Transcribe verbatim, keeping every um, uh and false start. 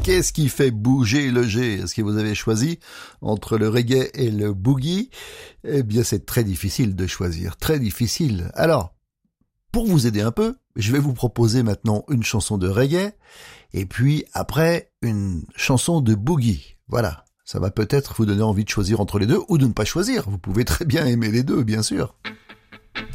Qu'est-ce qui fait bouger le G? Est-ce que vous avez choisi entre le reggae et le boogie? Eh bien, c'est très difficile de choisir, très difficile. Alors, pour vous aider un peu, je vais vous proposer maintenant une chanson de reggae et puis après une chanson de boogie. Voilà, ça va peut-être vous donner envie de choisir entre les deux ou de ne pas choisir. Vous pouvez très bien aimer les deux, bien sûr.